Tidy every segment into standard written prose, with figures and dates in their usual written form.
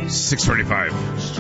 6:45.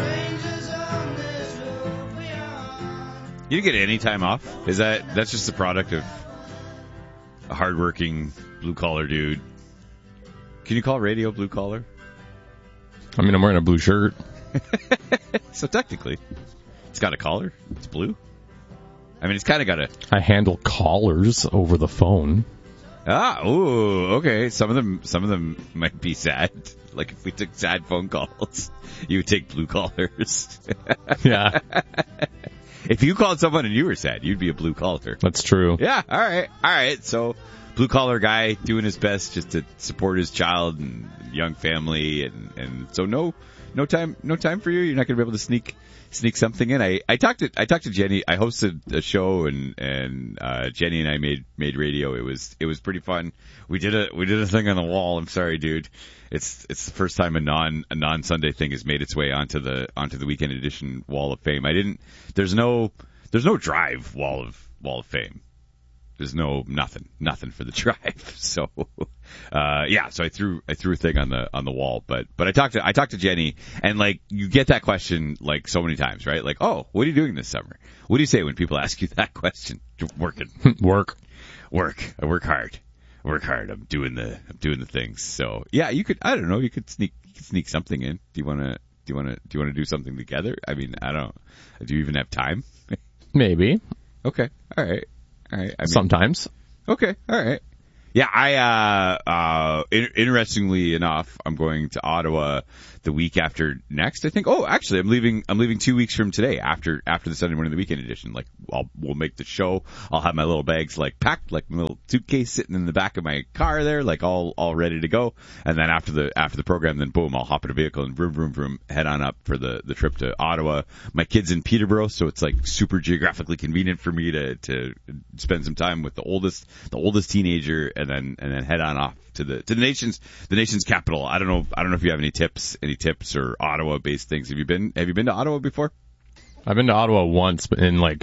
You get any time off? That's just the product of a hardworking blue collar dude? Can you call radio blue collar? I mean, I'm wearing a blue shirt. So technically, it's got a collar. It's blue. I mean, it's kind of got a... I handle callers over the phone. Ooh, okay. Some of them might be sad. Like if we took sad phone calls, you would take blue collars. Yeah. If you called someone and you were sad, you'd be a blue collar. That's true. Yeah, all right. So, blue collar guy doing his best just to support his child and young family, and so no time for you. You're not going to be able to sneak something in. I talked to Jenny. I hosted a show, and Jenny and I made radio. It was pretty fun. We did a thing on the wall. I'm sorry, dude. It's the first time a non Sunday thing has made its way onto the Weekend Edition Wall of Fame. There's no drive Wall of Fame. There's nothing for the drive. So, so I threw a thing on the wall, but I talked to Jenny, and like, you get that question like so many times, right? Like, oh, what are you doing this summer? What do you say when people ask you that question? Working. Work. I work hard. I'm doing the things. So yeah, you could sneak something in. Do you want to do something together? I mean, I don't. Do you even have time? Maybe. Okay. All right. I mean, sometimes. Okay. All right. Yeah, interestingly enough, I'm going to Ottawa the week after next, I think. Oh, actually, I'm leaving 2 weeks from today after the Sunday morning, the Weekend Edition. Like, we'll make the show. I'll have my little bags, like, packed, like my little suitcase sitting in the back of my car there, like, all ready to go. And then after the program, then boom, I'll hop in a vehicle and vroom, head on up for the trip to Ottawa. My kid's in Peterborough, so it's like super geographically convenient for me to spend some time with the oldest teenager, and then head on off to the nation's capital. I don't know if you have any tips or Ottawa-based things. Have you been to Ottawa before? I've been to Ottawa once, but in like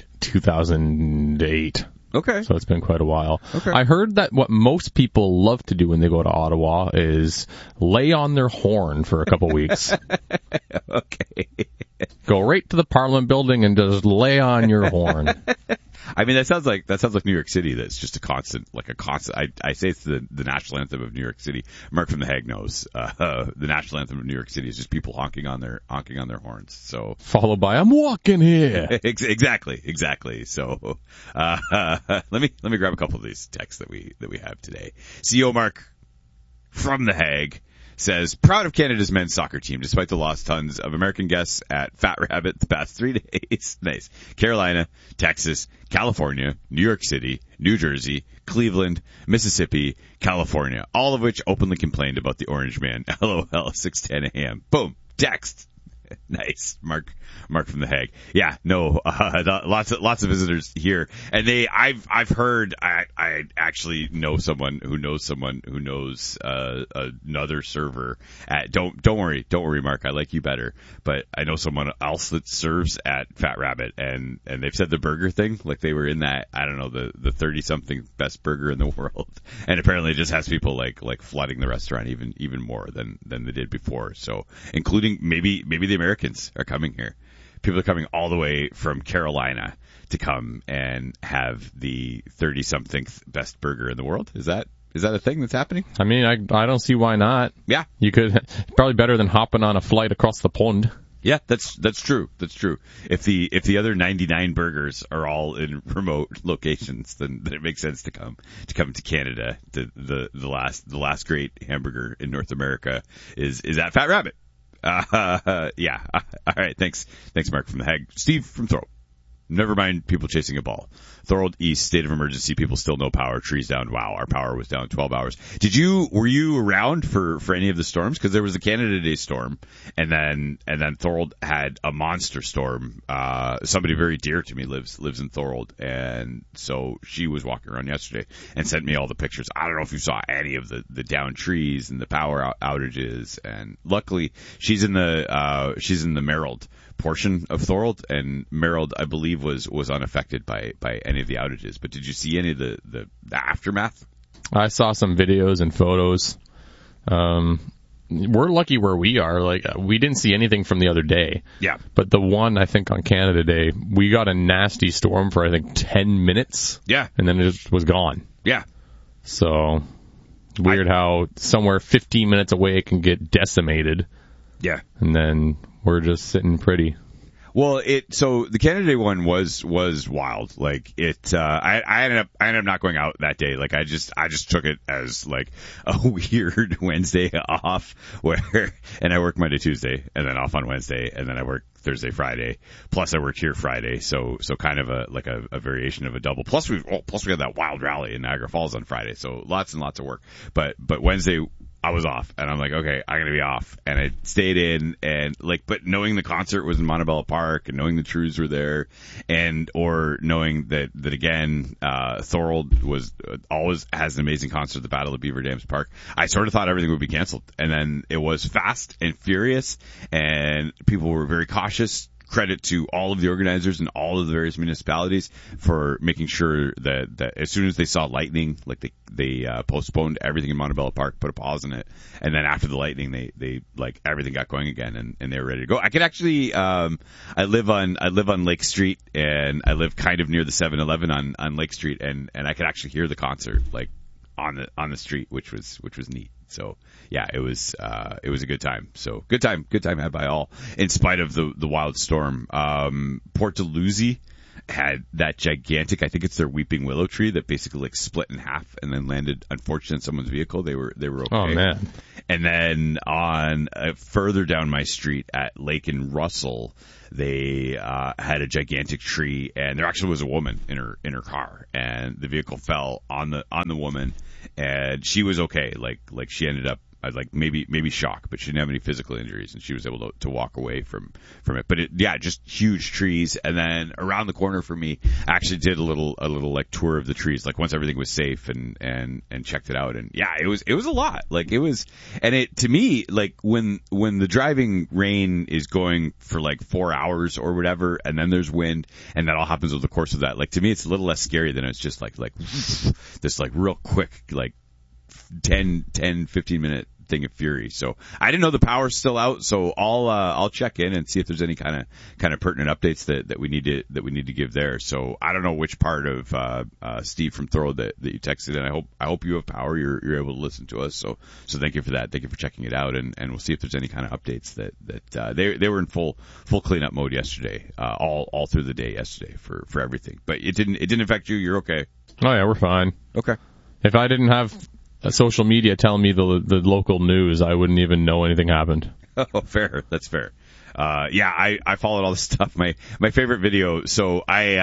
2008. Okay. So it's been quite a while. Okay. I heard that what most people love to do when they go to Ottawa is lay on their horn for a couple weeks. Okay. Go right to the Parliament building and just lay on your horn. I mean, that sounds like New York City. That's just a constant. I say it's the national anthem of New York City. Mark from the Hague knows. The national anthem of New York City is just people honking on their horns. So followed by "I'm walking here." Exactly. So, let me grab a couple of these texts that we have today. CEO Mark from the Hague says, proud of Canada's men's soccer team, despite the lost tons of American guests at Fat Rabbit the past 3 days. Nice. Carolina, Texas, California, New York City, New Jersey, Cleveland, Mississippi, California, all of which openly complained about the Orange Man. LOL, 6:10 a.m. Boom. Text. Nice. Mark from the Hague. Yeah, no, lots of visitors here. And I've heard, I actually know someone who knows another server at, don't worry, Mark, I like you better, but I know someone else that serves at Fat Rabbit, and they've said the burger thing, like they were in that, I don't know, the 30-something best burger in the world. And apparently it just has people like flooding the restaurant even more than they did before. So, including maybe the Americans are coming here. People are coming all the way from Carolina to come and have the 30-something best burger in the world. Is that a thing that's happening? I mean, I don't see why not. Yeah. You could, probably better than hopping on a flight across the pond. Yeah, that's true. That's true. If the other 99 burgers are all in remote locations, then it makes sense to come to Canada. The last great hamburger in North America is at Fat Rabbit. Yeah. All right. Thanks, Mark from the Hague. Steve from Thorold. Never mind people chasing a ball. Thorold East, state of emergency. People still no power. Trees down. Wow, our power was down 12 hours. Were you around for any of the storms? Because there was a Canada Day storm, and then Thorold had a monster storm. Somebody very dear to me lives in Thorold, and so she was walking around yesterday and sent me all the pictures. I don't know if you saw any of the downed trees and the power outages, and luckily she's in the Merrill portion of Thorold, and Merrill, I believe, was unaffected by any of the outages. But did you see any of the aftermath? I saw some videos and photos. we're lucky where we are. Like, we didn't see anything from the other day. Yeah. But the one, I think, on Canada Day, we got a nasty storm for, I think, 10 minutes. Yeah. And then it just was gone. Yeah. So, weird how somewhere 15 minutes away it can get decimated. Yeah. And then we're just sitting pretty. Well, so the Canada Day one was wild. Like I ended up not going out that day. Like I just took it as like a weird Wednesday off and I work Monday, Tuesday, and then off on Wednesday, and then I work Thursday, Friday. Plus I work here Friday. So kind of a variation of a double. Plus we had that wild rally in Niagara Falls on Friday. So lots and lots of work. But Wednesday, I was off, and I'm like, okay, I'm gonna be off, and I stayed in, and like, but knowing the concert was in Montebello Park, and knowing the Trews were there, or knowing that again, Thorold was always has an amazing concert at the Battle of Beaver Dams Park. I sort of thought everything would be canceled, and then it was fast and furious, and people were very cautious. Credit to all of the organizers and all of the various municipalities for making sure that as soon as they saw lightning, like they postponed everything in Montebello Park, put a pause in it, and then after the lightning, they like everything got going again, and they were ready to go. I could actually, I live on Lake Street, and I live kind of near the 7-Eleven on Lake Street, and I could actually hear the concert like on the street, which was neat. So yeah, it was a good time. So good time had by all, in spite of the wild storm. Port Dalhousie had that gigantic, I think it's their weeping willow tree that basically like split in half and then landed unfortunately in someone's vehicle. They were okay. Oh man. And then on further down my street at Lake and Russell, they had a gigantic tree, and there actually was a woman in her car, and the vehicle fell on the woman, and she was okay. Like she ended up like maybe shock, but she didn't have any physical injuries, and she was able to walk away from it. But just huge trees. And then around the corner for me, I actually did a little like tour of the trees, like once everything was safe and checked it out. And yeah, it was a lot. Like it was, and it, to me, like when the driving rain is going for like 4 hours or whatever, and then there's wind, and that all happens over the course of that, like to me, it's a little less scary than it's just like this like real quick, like 10, 15 minute thing of fury. So I didn't know the power's still out, so I'll check in and see if there's any kind of pertinent updates that we need to give there. So I don't know which part of Steve from Thorold that you texted, and I hope you have power. You're able to listen to us. So thank you for that. Thank you for checking it out, and we'll see if there's any kind of updates that they were in full cleanup mode yesterday, all through the day yesterday for everything. But it didn't affect you. You're okay. Oh yeah, we're fine. Okay. If I didn't have social media telling me the local news, I wouldn't even know anything happened. Oh, fair. That's fair. I followed all this stuff. My favorite video. So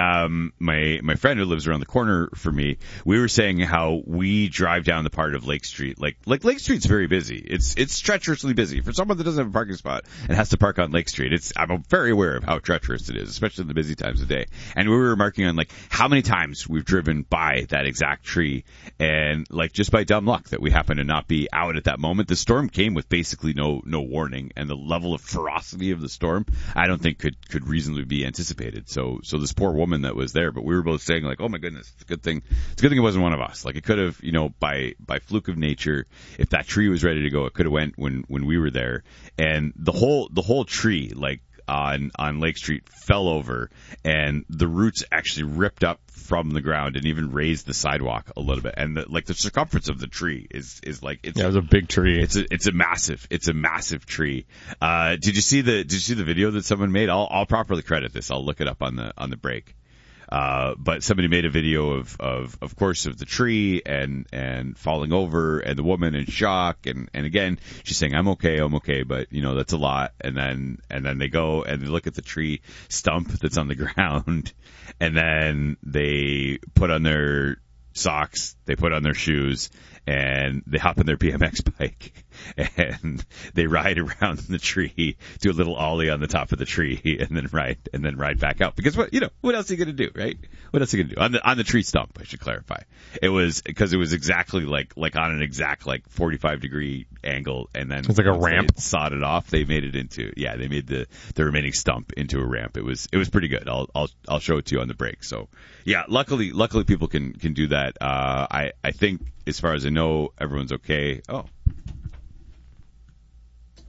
my friend who lives around the corner from me, we were saying how we drive down the part of Lake Street. Like Lake Street's very busy. It's treacherously busy for someone that doesn't have a parking spot and has to park on Lake Street. I'm very aware of how treacherous it is, especially in the busy times of day. And we were remarking on like how many times we've driven by that exact tree, and like just by dumb luck that we happen to not be out at that moment. The storm came with basically no warning, and the level of ferocity of the storm, I don't think could reasonably be anticipated. So this poor woman that was there, but we were both saying like, oh my goodness, it's a good thing it wasn't one of us. Like it could have, by fluke of nature, if that tree was ready to go, it could have went when we were there. And the whole tree, like on Lake Street, fell over, and the roots actually ripped up from the ground and even raised the sidewalk a little bit. And the circumference of the tree is like, it was a big tree. It's a massive tree. Did you see the video that someone made? I'll properly credit this. I'll look it up on the break. But somebody made a video of course of the tree and falling over, and the woman in shock, and again she's saying I'm okay, but that's a lot. And then they go and they look at the tree stump that's on the ground, and then they put on their socks, they put on their shoes, and they hop on their BMX bike, and they ride around the tree, do a little ollie on the top of the tree, and then ride back out. Because what else are you gonna do, right? What else are you gonna do on the tree stump? I should clarify. It was exactly like on an exact 45-degree angle, and then it's like a ramp. They sawed it off. They made it into they made the remaining stump into a ramp. It was pretty good. I'll show it to you on the break. So yeah, luckily people can do that. I think, as far as I know, everyone's okay. Oh.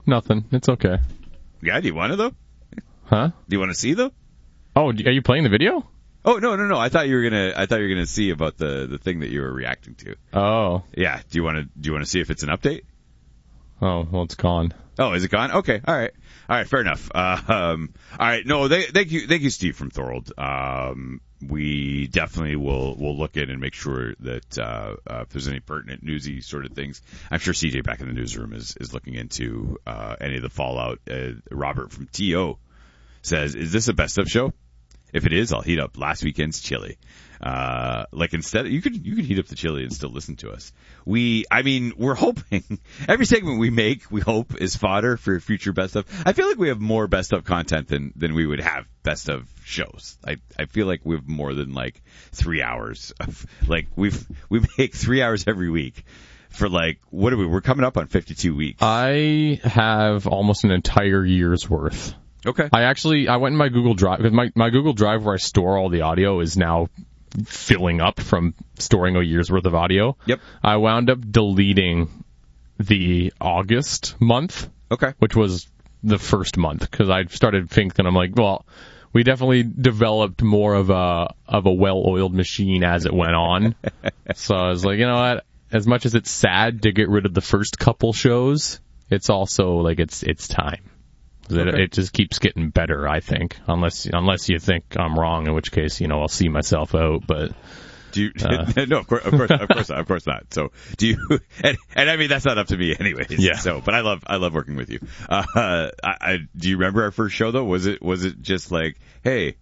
Nothing. It's okay. Yeah, do you want to though? Huh? Do you want to see though? Oh, are you playing the video? Oh no. I thought you were gonna see about the thing that you were reacting to. Oh. Yeah. Do you want to see if it's an update? Oh, well, it's gone. Oh, is it gone? Okay. All right. Fair enough. All right. No, thank you, Steve from Thorold. We definitely will look in and make sure that if there's any pertinent newsy sort of things. I'm sure CJ back in the newsroom is looking into any of the fallout. Robert from TO says, "Is this a best of show? If it is, I'll heat up last weekend's chili. Instead, you could heat up the chili and still listen to us. We're hoping every segment we make, we hope is fodder for future best of. I feel like we have more best of content than we would have best of shows. I feel like we have more than 3 hours of we make 3 hours every week for what are we? We're coming up on 52 weeks. I have almost an entire year's worth. Okay. I went in my Google Drive, because my Google Drive where I store all the audio is now filling up from storing a year's worth of audio. Yep. I wound up deleting the August month. Okay. Which was the first month, because I started thinking, I'm like, well, we definitely developed more of a well-oiled machine as it went on. So I was like, you know what? As much as it's sad to get rid of the first couple shows, it's also it's time. Okay. It just keeps getting better, I think, unless you think I'm wrong, in which case, I'll see myself out. But do you? No, of course not. So do you? And that's not up to me, anyways. Yeah. So, but I love working with you. Do you remember our first show though? Was it just hey,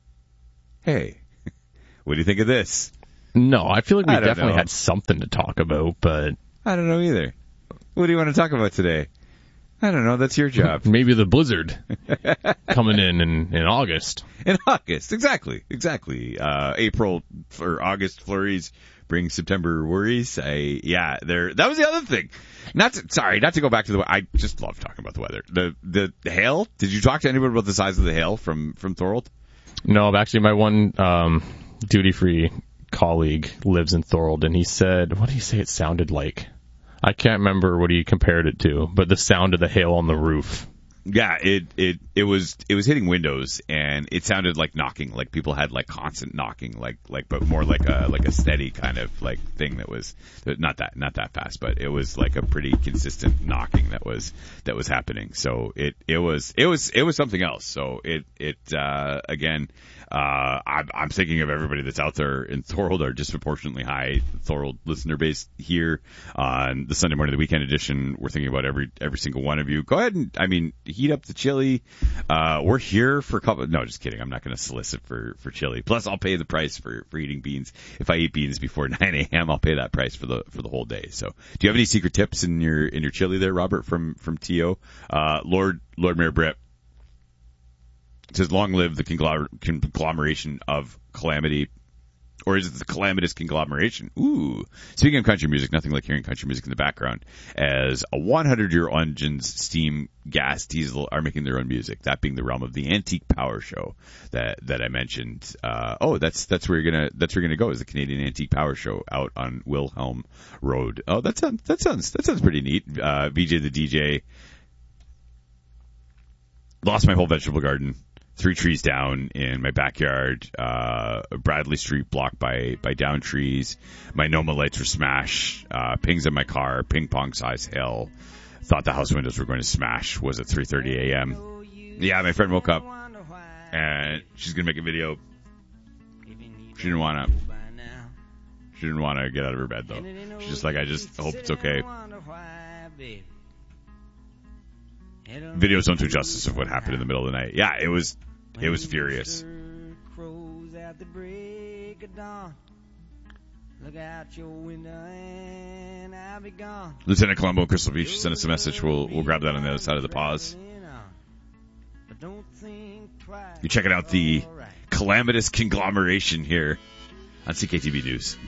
what do you think of this? No, I feel like we definitely had something to talk about, but I don't know either. What do you want to talk about today? I don't know. That's your job. Maybe the blizzard coming in August. In August, exactly. April or August flurries bring September worries. That was the other thing. Not to go back to I just love talking about the weather. The hail. Did you talk to anybody about the size of the hail from Thorold? No, actually, my one duty-free colleague lives in Thorold, and he said, what did he say it sounded like? I can't remember what he compared it to, but the sound of the hail on the roof. Yeah, it was hitting windows, and it sounded like knocking, like people had constant knocking, but more like a steady kind of thing that was not that fast, but it was a pretty consistent knocking that was happening. So it was something else. So again. I'm thinking of everybody that's out there in Thorold, our disproportionately high Thorold listener base here on the Sunday morning, the weekend edition. We're thinking about every single one of you. Go ahead and, heat up the chili. We're here for a couple. No, just kidding. I'm not going to solicit for chili. Plus, I'll pay the price for eating beans. If I eat beans before 9 a.m., I'll pay that price for the whole day. So, do you have any secret tips in your chili there, Robert from TO? Lord Mayor Britt. It says, long live the conglomeration of calamity. Or is it the calamitous conglomeration? Ooh. Speaking of country music, nothing like hearing country music in the background as a 100-year engines, steam, gas, diesel are making their own music. That being the realm of the Antique Power Show that I mentioned. That's where you're gonna go, is the Canadian Antique Power Show out on Wilhelm Road. Oh, that sounds pretty neat. VJ the DJ. Lost my whole vegetable garden. 3 trees down in my backyard. Bradley Street blocked by down trees. My Noma lights were smashed. Pings in my car. Ping pong size hail. Thought the house windows were going to smash. Was at 3:30 a.m. Yeah, my friend woke up and she's gonna make a video. She didn't want to get out of her bed though. She's just I just hope it's okay. Videos don't do justice of what happened in the middle of the night. Yeah, it was furious. Lieutenant Colombo, Crystal Beach sent us a message. We'll grab that on the other side of the pause. You're checking out the calamitous conglomeration here on CKTV News.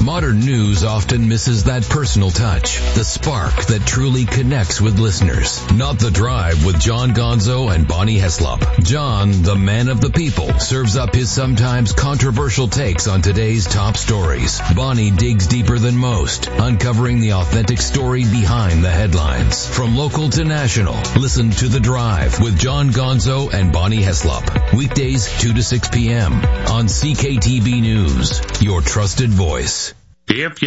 Modern news often misses that personal touch, the spark that truly connects with listeners. Not The Drive with John Gonzo and Bonnie Heslop. John, the man of the people, serves up his sometimes controversial takes on today's top stories. Bonnie digs deeper than most, uncovering the authentic story behind the headlines. From local to national, listen to The Drive with John Gonzo and Bonnie Heslop. Weekdays 2 to 6 p.m. on CKTB News, your trusted voice. If you